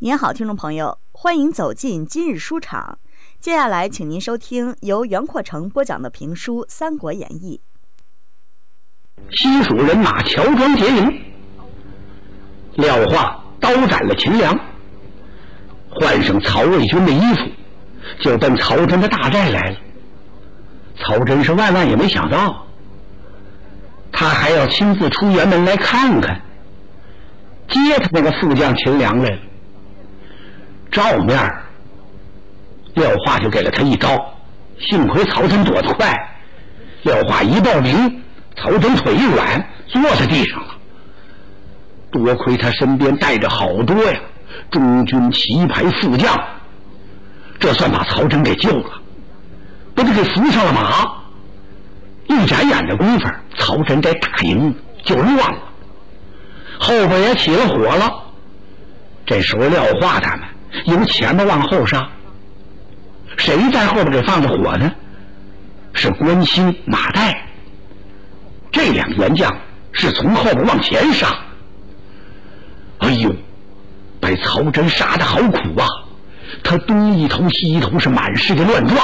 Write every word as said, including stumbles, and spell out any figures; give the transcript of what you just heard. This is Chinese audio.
您好，听众朋友，欢迎走进今日书场。接下来，请您收听由袁阔成播讲的评书《三国演义》。 西蜀人马乔装结营，廖化刀斩了秦良，换上曹魏军的衣服，就奔曹真的大寨来了。曹真是万万也没想到，他还要亲自出辕门来看看，接他那个副将秦良来了。照面廖化就给了他一招，幸亏曹真躲得快，廖化一报名，曹真腿一软，坐在地上了。多亏他身边带着好多呀中军旗牌副将，这算把曹真给救了，把他给扶上了马。一眨眼的功夫，曹真这大营就乱了，后边也起了火了。这时候廖化他们由前面往后杀，谁在后边给放着火呢？是关兴、马岱。这两员将是从后边往前杀。哎呦，被曹真杀得好苦啊！他东一头西一头是满世界乱撞，